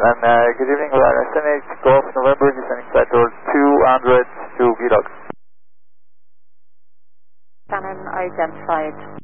And good evening, we are SNH Golf November, descending flight towards 200 to VLOG. Cannon identified.